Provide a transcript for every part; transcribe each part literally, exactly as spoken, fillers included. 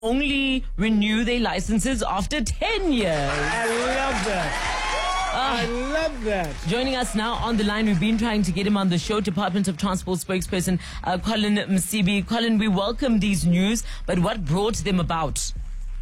only renew their licenses after ten years. I love that. I love that. Joining us now on the line, we've been trying to get him on the show, Department of Transport spokesperson uh, Colin Msibi. Colin, we welcome these news, but what brought them about?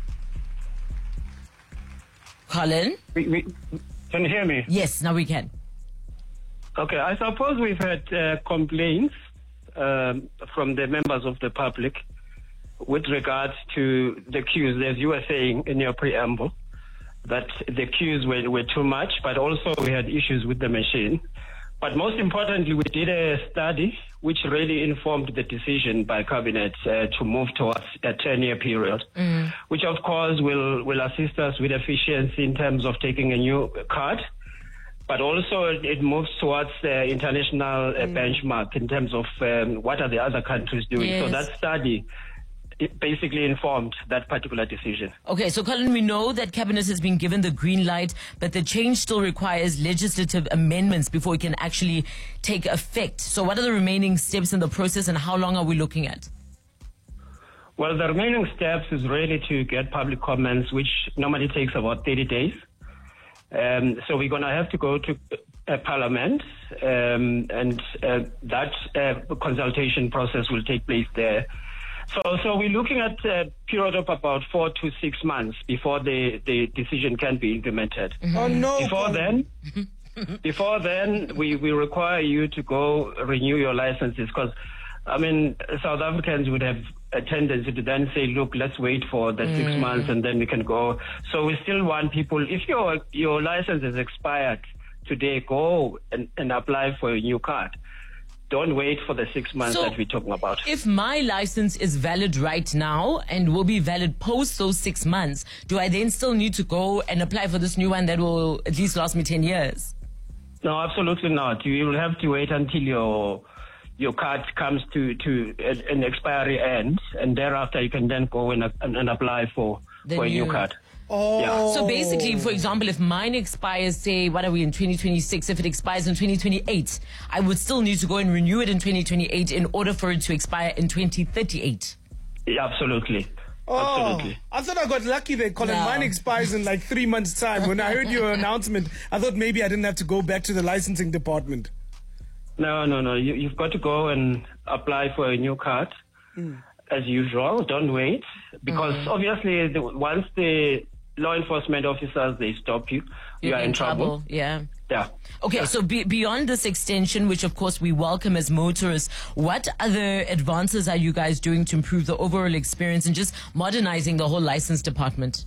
Colin? We, we, can you hear me? Yes, now we can. Okay, I suppose we've had uh, complaints um, from the members of the public with regards to the queues, as you were saying in your preamble, that the queues were, were too much, but also we had issues with the machine. But most importantly, we did a study which really informed the decision by Cabinet uh, to move towards a ten-year period, mm. which of course will, will assist us with efficiency in terms of taking a new card. But also it moves towards the uh, international uh, mm. benchmark in terms of um, what are the other countries doing. Yes. So that study it basically informed that particular decision. Okay, so Colin, we know that Cabinet has been given the green light, but the change still requires legislative amendments before it can actually take effect. So what are the remaining steps in the process and how long are we looking at? Well, the remaining steps is really to get public comments, which normally takes about thirty days. Um, so we're going to have to go to uh, Parliament, um, and uh, that uh, consultation process will take place there. So, so we're looking at a period of about four to six months before the, the decision can be implemented. Mm-hmm. Oh no! Before then, before then, we, we require you to go renew your licenses because, I mean, South Africans would have a tendency to then say, look, let's wait for the mm. six months and then we can go. So we still want people, if your your license is expired today, go and, and apply for a new card. Don't wait for the six months so that we're talking about. If my license is valid right now and will be valid post those six months, do I then still need to go and apply for this new one that will at least last me ten years? No, absolutely not. You will have to wait until your your card comes to, to an expiry end, and thereafter you can then go and, and apply for, for a new card. Oh. Yeah. So basically, for example, if mine expires, say, what are we in twenty twenty-six? If it expires in twenty twenty-eight, I would still need to go and renew it in twenty twenty-eight in order for it to expire in twenty thirty-eight. Yeah, absolutely. Oh, absolutely. I thought I got lucky there, Colin. No. Mine expires in like three months' time. When I heard your announcement, I thought maybe I didn't have to go back to the licensing department. No, no, no. You, you've got to go and apply for a new card. Mm. As usual, don't wait. Because mm. obviously, the, once the law enforcement officers, they stop you, You're you are in, in trouble. trouble. Yeah. Yeah. Okay, yeah. so be, beyond this extension, which of course we welcome as motorists, what other advances are you guys doing to improve the overall experience and just modernizing the whole license department?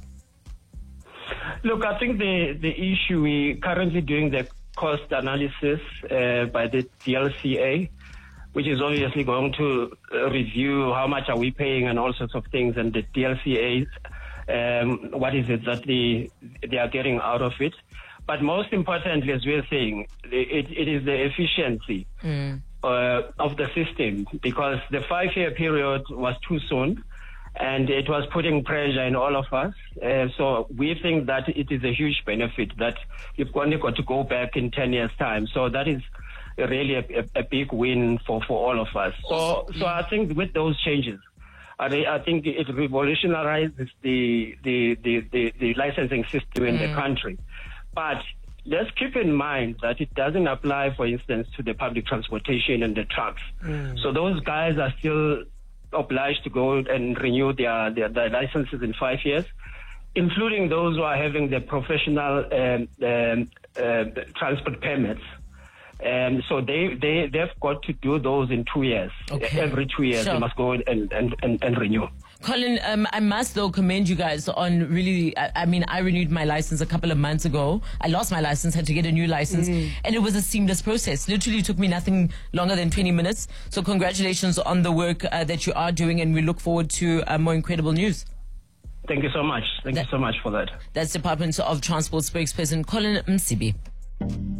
Look, I think the, the issue, we currently doing the cost analysis uh, by the D L C A, which is obviously going to uh, review how much are we paying and all sorts of things, and the D L C A, um, what is it that they, they are getting out of it. But most importantly, as we're saying, it, it is the efficiency mm. uh, of the system, because the five-year period was too soon, and it was putting pressure in all of us. Uh, so we think that it is a huge benefit that you've only got to go back in ten years' time. So that is really a, a, a big win for, for all of us. So, so I think with those changes, I, I think it revolutionizes the, the, the, the, the licensing system in mm. the country. But let's keep in mind that it doesn't apply, for instance, to the public transportation and the trucks. Mm. So those guys are still obliged to go and renew their, their, their licenses in five years, including those who are having their professional um, um, uh, transport permits. And so they, they, they've got to do those in two years. Okay. Every two years, sure. They must go and, and, and, and renew. Colin, um, I must, though, commend you guys on really, I, I mean, I renewed my license a couple of months ago. I lost my license, had to get a new license, mm. and it was a seamless process. Literally took me nothing longer than twenty minutes. So congratulations on the work uh, that you are doing, and we look forward to uh, more incredible news. Thank you so much. Thank that, you so much for that. That's Department of Transport spokesperson Colin Msibi.